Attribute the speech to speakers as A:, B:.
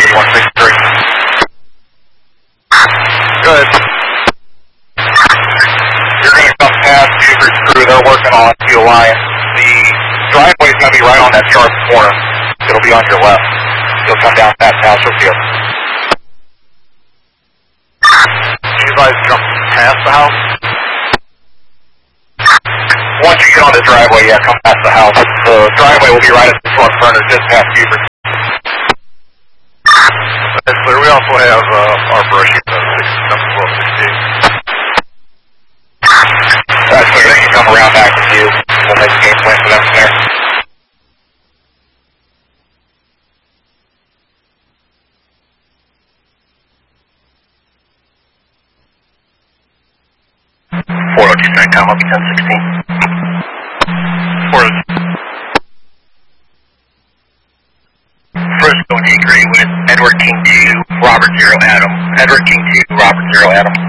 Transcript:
A: 3163. Good. You're going to come past Buford's crew. They're working on Teal Lion. The driveway's going to be right on that sharp corner. It'll be on your left. You'll come down past Township Field. You guys jump past the house? Once you get on the driveway, yeah, come past the house. The driveway will be right at the front burner, just past Buford. That's clear. We also have our brush number 1268. That's clear. They can come around back with you. We'll make a game plan for them from there. Tom, I'll be 1016. Frisco, do you agree with Edward King 2, Robert 0 Adam? Edward King 2, Robert 0 Adam.